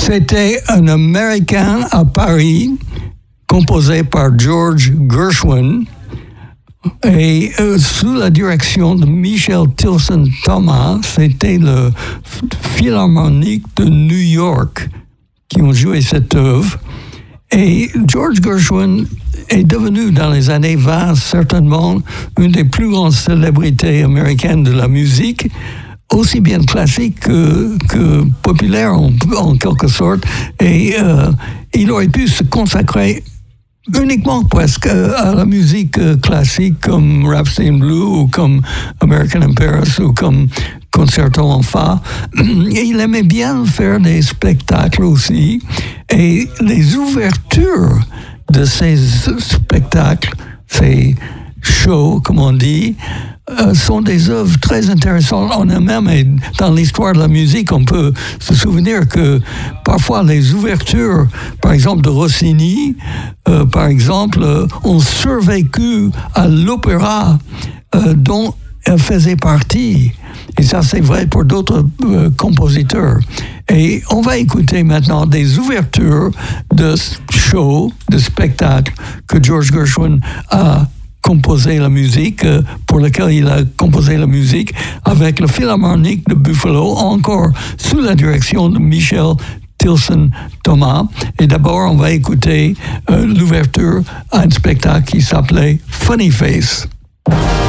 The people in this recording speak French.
C'était un Américain à Paris, composé par George Gershwin, et sous la direction de Michel Tilson Thomas. C'était le Philharmonique de New York qui ont joué cette œuvre. Et George Gershwin est devenu, dans les années 20, certainement une des plus grandes célébrités américaines de la musique, aussi bien classique que populaire en quelque sorte. Et il aurait pu se consacrer uniquement presque à la musique classique comme Rhapsody in Blue ou comme American in Paris ou comme Concerto en Fa. Il aimait bien faire des spectacles aussi. Et les ouvertures de ces spectacles, ces shows, comme on dit, sont des œuvres très intéressantes en eux-mêmes. Et dans l'histoire de la musique, on peut se souvenir que parfois les ouvertures, par exemple de Rossini, par exemple, ont survécu à l'opéra dont elle faisait partie. Et ça, c'est vrai pour d'autres compositeurs. Et on va écouter maintenant des ouvertures de shows, de spectacles que George Gershwin a composé la musique, pour lequel il a composé la musique, avec le Philharmonique de Buffalo, encore sous la direction de Michel Tilson Thomas. Et d'abord, on va écouter l'ouverture à un spectacle qui s'appelait Funny Face.